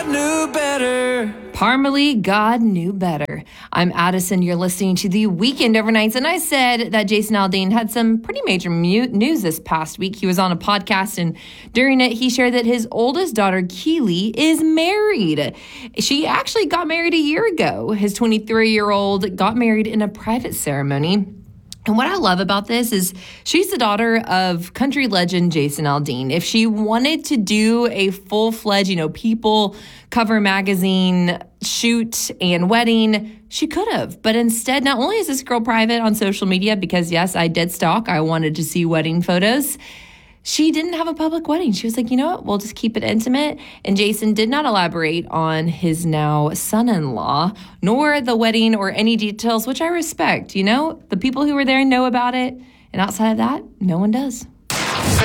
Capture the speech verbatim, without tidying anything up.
Knew better. Parmalee, God knew better. I'm Addison. You're listening to the Weekend Overnights, and I said that Jason Aldean had some pretty major mute news this past week. He was on a podcast, and during it, he shared that his oldest daughter, Keely, is married. She actually got married a year ago. His twenty-three-year-old got married in a private ceremony. And what I love about this is she's the daughter of country legend Jason Aldean. If she wanted to do a full-fledged, you know, People cover magazine shoot and wedding, she could have. But instead, not only is this girl private on social media, because yes, I did stalk, I wanted to see wedding photos, she didn't have a public wedding. She was like, you know what, we'll just keep it intimate. And Jason did not elaborate on his now son-in-law, nor the wedding or any details, which I respect. You know, the people who were there know about it. And outside of that, no one does.